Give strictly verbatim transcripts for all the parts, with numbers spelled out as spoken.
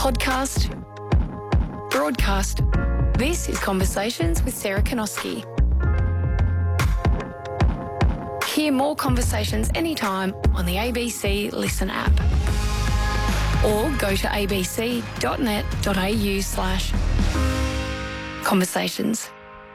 Podcast, broadcast. This is Conversations with Sarah Konoski. Hear more conversations anytime on the A B C Listen app. Or go to abc.net.au slash conversations.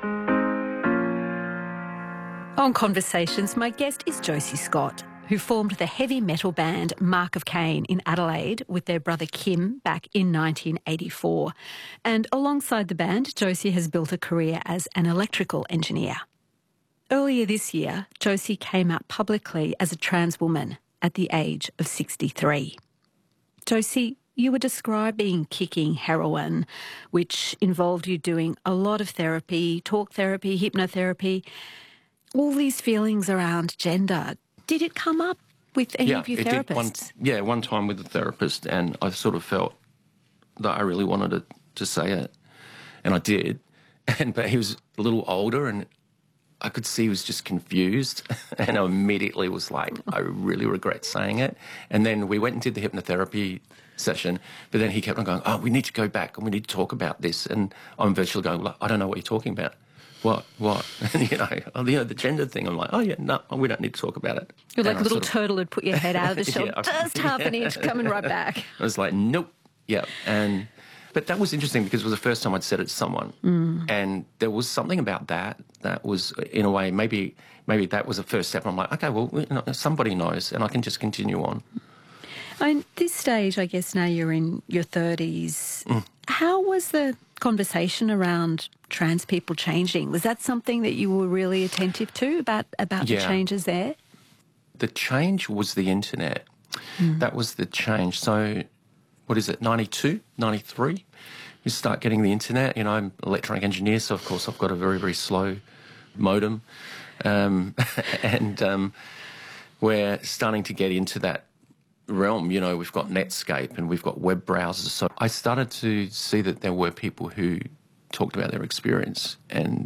On Conversations, my guest is Josie Scott, who formed the heavy metal band Mark of Cain in Adelaide with their brother Kim back in nineteen eighty-four. And alongside the band, Josie has built a career as an electrical engineer. Earlier this year, Josie came out publicly as a trans woman at the age of sixty-three. Josie, you were describing kicking heroin, which involved you doing a lot of therapy, talk therapy, hypnotherapy, all these feelings around gender. Did it come up with any yeah, of your it therapists? Did one, yeah, one time with the therapist, and I sort of felt that I really wanted to, to say it, and I did. And but he was a little older, and I could see he was just confused, and I immediately was like, I really regret saying it. And then we went and did the hypnotherapy session, but then he kept on going, oh, we need to go back and we need to talk about this. And I'm virtually going, well, I don't know what you're talking about. What, what? And, you know, oh, you know, the gender thing. I'm like, oh, yeah, no, we don't need to talk about it. You're like and a little sort of, turtle had put your head out of the shell, yeah, just half an inch, coming right back. I was like, nope, yeah. And But that was interesting because it was the first time I'd said it to someone. Mm. And there was something about that that was, in a way, maybe maybe that was the first step. I'm like, okay, well, you know, somebody knows, and I can just continue on. And this stage, I guess now you're in your thirties. Mm. How was the conversation around trans people changing? Was that something that you were really attentive to, about, about yeah. the changes there? The change was the internet. Mm. That was the change. So what is it, ninety-two, ninety-three? You start getting the internet. You know, I'm an electronic engineer, so of course I've got a very, very slow modem. Um, and um, we're starting to get into that realm. You know, we've got Netscape and we've got web browsers. So I started to see that there were people who talked about their experience, and